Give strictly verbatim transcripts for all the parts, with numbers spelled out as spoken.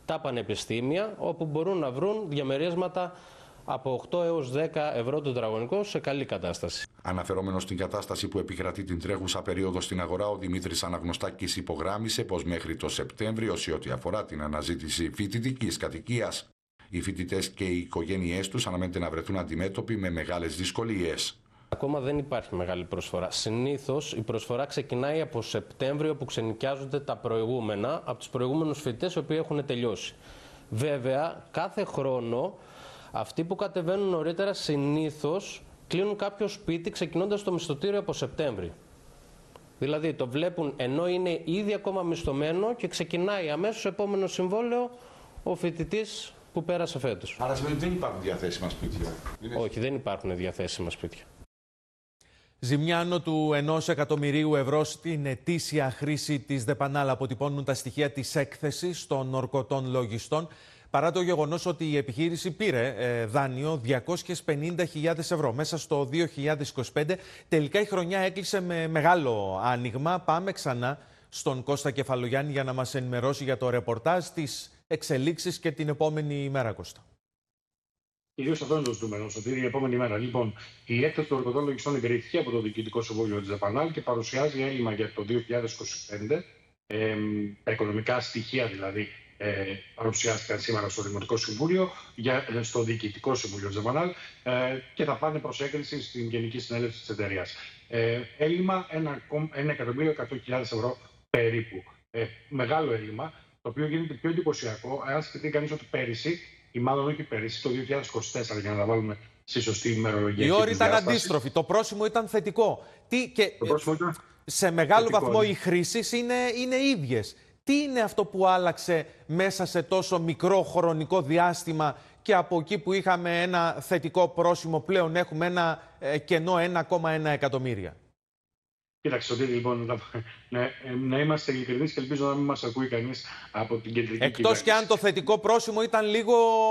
τα πανεπιστήμια, όπου μπορούν να βρουν διαμερίσματα από οκτώ έως δέκα ευρώ το τετραγωνικό σε καλή κατάσταση. Αναφερόμενος στην κατάσταση που επικρατεί την τρέχουσα περίοδο στην αγορά, ο Δημήτρης Αναγνωστάκης υπογράμμισε πως μέχρι το Σεπτέμβριο, σε ό,τι αφορά την αναζήτηση φοιτητικής κατοικίας, οι φοιτητές και οι οικογένειές τους αναμένεται να βρεθούν αντιμέτωποι με μεγάλες δυσκολίες. Ακόμα δεν υπάρχει μεγάλη προσφορά. Συνήθως η προσφορά ξεκινάει από Σεπτέμβριο, που ξενοικιάζονται τα προηγούμενα από τους προηγούμενους φοιτητές οι οποίοι έχουν τελειώσει. Βέβαια, κάθε χρόνο αυτοί που κατεβαίνουν νωρίτερα συνήθως κλείνουν κάποιο σπίτι ξεκινώντας το μισθωτήριο από Σεπτέμβριο. Δηλαδή το βλέπουν ενώ είναι ήδη ακόμα μισθωμένο και ξεκινάει αμέσως επόμενο συμβόλαιο ο φοιτητής που πέρασε φέτος. Άρα σημαίνει ότι δεν υπάρχουν διαθέσιμα σπίτια. Όχι, δεν υπάρχουν διαθέσιμα σπίτια. Ζημιά άνω του ενός εκατομμυρίου ευρώ στην ετήσια χρήση της ΔΕΠΑΝΑΛ αποτυπώνουν τα στοιχεία της έκθεσης των ορκωτών λογιστών, παρά το γεγονός ότι η επιχείρηση πήρε ε, δάνειο διακόσιες πενήντα χιλιάδες ευρώ μέσα στο δύο χιλιάδες είκοσι πέντε. Τελικά η χρονιά έκλεισε με μεγάλο άνοιγμα. Πάμε ξανά στον Κώστα Κεφαλογιάννη για να μας ενημερώσει για το ρεπορτάζ, τις εξελίξεις και την επόμενη ημέρα, Κώστα. Κυρίως αυτό είναι το ζητούμενο, Σωτήρη, η επόμενη μέρα. Λοιπόν, η έκθεση των ορκωτών λογιστών εγκρίθηκε από το Διοικητικό Συμβούλιο της ΔΕΠΑΝΑΛ και παρουσιάζει έλλειμμα για το δύο χιλιάδες είκοσι πέντε. Ε, τα οικονομικά στοιχεία δηλαδή ε, παρουσιάστηκαν σήμερα στο Δημοτικό Συμβούλιο, για, στο Διοικητικό Συμβούλιο της ΔΕΠΑΝΑΛ ε, και θα πάνε προς έγκριση στην Γενική Συνέλευση της εταιρείας. Ε, έλλειμμα ένα εκατομμύριο εκατό χιλιάδες ευρώ περίπου. Ε, μεγάλο έλλειμμα, το οποίο γίνεται πιο εντυπωσιακό αν σκεφτεί κανείς ότι πέρυσι, ή μάλλον όχι πέρυσι, το δύο χιλιάδες είκοσι τέσσερα, για να τα βάλουμε στη σωστή ημερολογία. Η όρη ήταν αντίστροφη. Το πρόσημο ήταν θετικό. Τι, και το πρόσημο ήταν σε μεγάλο θετικό, βαθμό ναι. οι χρήσεις είναι, είναι ίδιες. Τι είναι αυτό που άλλαξε μέσα σε τόσο μικρό χρονικό διάστημα και από εκεί που είχαμε ένα θετικό πρόσημο πλέον έχουμε ένα ε, κενό ένα κόμμα ένα εκατομμύρια. Κοίταξε, Σωτήρη, λοιπόν, να, να, να είμαστε ειλικρινείς και ελπίζω να μην μας ακούει κανείς από την κεντρική Εκτός κυβέρνηση. και αν το θετικό πρόσημο ήταν λίγο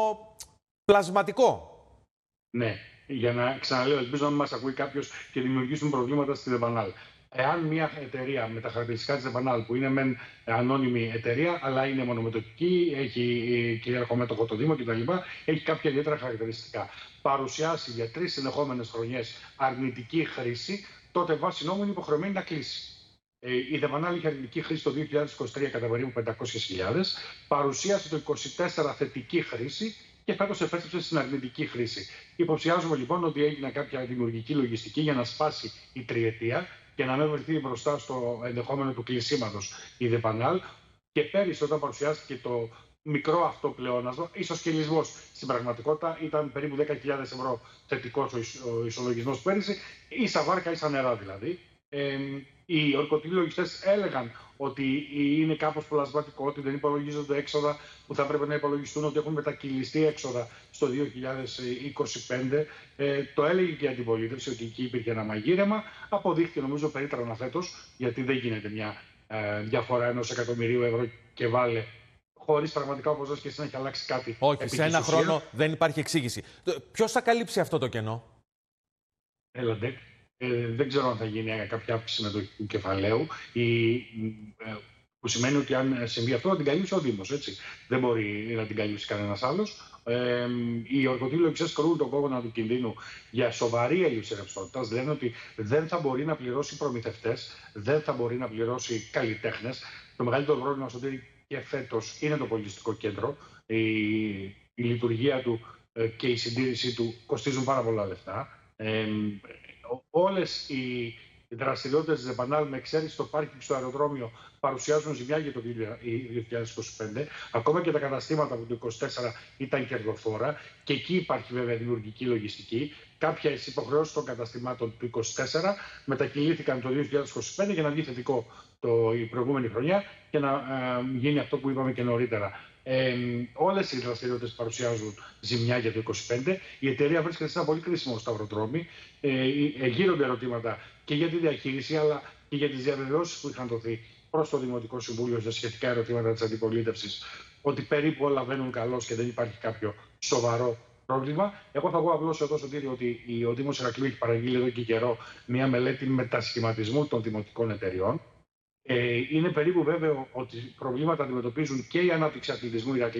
πλασματικό. Ναι, για να ξαναλέω, ελπίζω να μην μας ακούει κάποιος και δημιουργήσουν προβλήματα στη ΔΕΠΑΝΑΛ. Εάν μια εταιρεία με τα χαρακτηριστικά της ΔΕΠΑΝΑΛ, που είναι μεν ανώνυμη εταιρεία, αλλά είναι μονομετοχική, έχει κυρίαρχο μέτοχο το Δήμο κτλ., έχει κάποια ιδιαίτερα χαρακτηριστικά, παρουσιάσει για τρεις συνεχόμενες χρονιές αρνητική χρήση, τότε βάσει νόμου είναι υποχρεωμένη να κλείσει. Ε, η ΔΕΠΑΝΑΛ είχε αρνητική χρήση το δύο χιλιάδες είκοσι τρία κατά περίπου πεντακόσιες χιλιάδες, παρουσίασε το είκοσι τέσσερα θετική χρήση και φέτος επέστρεψε στην αρνητική χρήση. Υποψιάζουμε λοιπόν ότι έγινε κάποια δημιουργική λογιστική για να σπάσει η τριετία και να μην βρεθεί μπροστά στο ενδεχόμενο του κλεισίματος η ΔΕΠΑΝΑΛ. Και πέρυσι, όταν παρουσιάστηκε το μικρό αυτό πλεόνασμα, ισοσκελισμός στην πραγματικότητα ήταν περίπου δέκα χιλιάδες ευρώ θετικός ο ισολογισμός πέρυσι, ίσα βάρκα, ίσα νερά δηλαδή. Ε, οι ορκωτοί λογιστές έλεγαν ότι είναι κάπως πλασματικό, ότι δεν υπολογίζονται έξοδα που θα πρέπει να υπολογιστούν, ότι έχουν μετακυλιστεί έξοδα στο δύο χιλιάδες είκοσι πέντε. Ε, το έλεγε και η αντιπολίτευση ότι εκεί υπήρχε ένα μαγείρεμα. Αποδείχθηκε νομίζω περίτρανα φέτος, γιατί δεν γίνεται μια ε, διαφορά ενός εκατομμυρίου ευρώ και βάλε, χωρίς πραγματικά, όπως λες και εσύ, να έχει αλλάξει κάτι. Όχι, σε ένα χρόνο δεν υπάρχει εξήγηση. Ποιος θα καλύψει αυτό το κενό? Έλατε. Ε, δεν ξέρω αν θα γίνει κάποια αύξηση μετοχικού κεφαλαίου, ή, ε, που σημαίνει ότι αν συμβεί αυτό θα την καλύψει ο Δήμος. Έτσι. Δεν μπορεί να την καλύψει κανένας άλλος. Ε, οι ορκωτοί λογιστές κρούν τον κόδωνα του κινδύνου για σοβαρή έλλειψη ρευστότητας. Λένε ότι δεν θα μπορεί να πληρώσει προμηθευτές, δεν θα μπορεί να πληρώσει καλλιτέχνες. Το μεγαλύτερο πρόβλημα, Σωτήρη, και φέτος είναι το πολιτιστικό κέντρο. Η, η λειτουργία του ε, και η συντήρησή του κοστίζουν πάρα πολλά λεφτά. Ε, Όλες οι δραστηριότητες της ΔΕΠΑΝΑΛ, με εξαίρεση το πάρκινγκ στο αεροδρόμιο, παρουσιάζουν ζημιά για το δύο χιλιάδες είκοσι πέντε. Ακόμα και τα καταστήματα που το είκοσι τέσσερα ήταν κερδοφόρα, και εκεί υπάρχει βέβαια δημιουργική λογιστική. Κάποιες υποχρεώσεις των καταστημάτων του είκοσι τέσσερα μετακυλήθηκαν το δύο χιλιάδες είκοσι πέντε για να βγει θετικό το, η προηγούμενη χρονιά και να ε, γίνει αυτό που είπαμε και νωρίτερα. Ε, όλες οι δραστηριότητες παρουσιάζουν ζημιά για το είκοσι πέντε. Η εταιρεία βρίσκεται σε ένα πολύ κρίσιμο σταυροδρόμι. Ε, γύρονται ερωτήματα και για τη διαχείριση, αλλά και για τις διαβεβαιώσεις που είχαν δοθεί προς το Δημοτικό Συμβούλιο σε σχετικά ερωτήματα της αντιπολίτευσης, ότι περίπου όλα βαίνουν καλώς και δεν υπάρχει κάποιο σοβαρό πρόβλημα. Εγώ θα πω απλώς εδώ, Σωτήρη, ότι ο Δήμος Ηρακλείου έχει παραγγείλει εδώ και καιρό μια μελέτη μετασχηματισμού των δημοτικών εταιριών. Ε, είναι περίπου βέβαιο ότι προβλήματα αντιμετωπίζουν και η ανάπτυξη αθλητισμού Ηρακλείου